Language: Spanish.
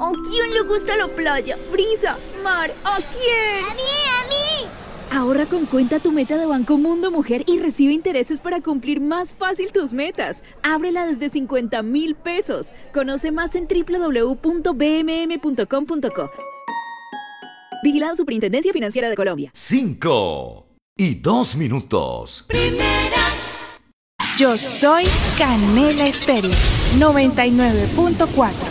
¿A quién le gusta la playa? Brisa, mar, ¿a quién? ¡A mí! Ahorra con Cuenta Tu Meta de Banco Mundo Mujer y recibe intereses para cumplir más fácil tus metas. Ábrela desde 50,000 pesos. Conoce más en www.bmm.com.co. Vigilada Superintendencia Financiera de Colombia. 5:02. Yo soy Canela Estéreo 99.4.